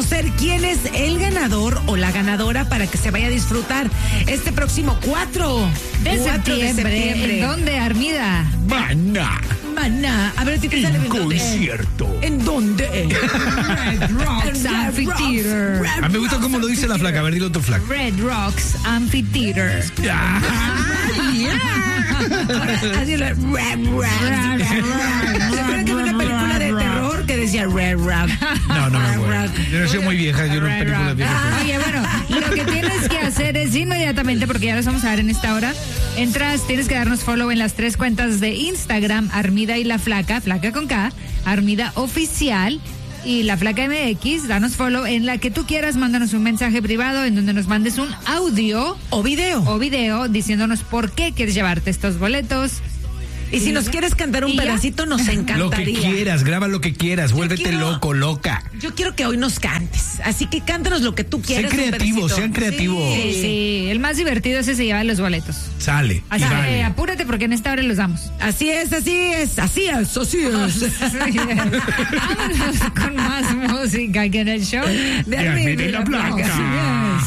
conocer quién es el ganador o la ganadora para que se vaya a disfrutar este próximo 4 de 4 septiembre. ¿En dónde, Armida? Maná. A ver, si te sale bien. Concierto. ¿En dónde? Red Rocks Amphitheater. A mí me gusta cómo lo dice la flaca. A ver, dilo tu flaca. Red Rocks Amphitheater. Así lo. ¿Se acuerdan que había una película de terror que decía Red Rock? No me acuerdo. Yo no soy muy vieja, yo no películas viejas. Oye, bueno, lo que tienes que hacer es inmediatamente, porque ya los vamos a ver en esta hora, entras, tienes que darnos follow en las 3 cuentas de Instagram, Armida y La Flaca, Flaca con K, Armida Oficial y La Flaca MX, danos follow en la que tú quieras, mándanos un mensaje privado en donde nos mandes un audio o video diciéndonos por qué quieres llevarte estos boletos. Y si nos quieres cantar un pedacito, nos encantaría. Lo que quieras, graba lo que quieras, vuélvete loco, loca. Yo quiero que hoy nos cantes, así que cántanos lo que tú quieras. Sean creativos. Sí, el más divertido es ese llevar los boletos. Sale. Así que apúrate porque en esta hora los damos. Así es. Vámonos con más música aquí en el show de Armida y La Flaca.